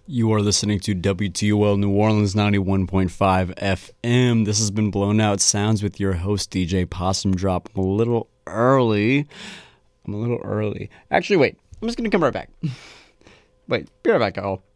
You are listening to WTOL New Orleans 91.5 FM. This has been Blown Out Sounds with your host, DJ Possum Drop. I'm a little early. Actually, wait. I'm just going to come right back. Wait, be right back, y'all.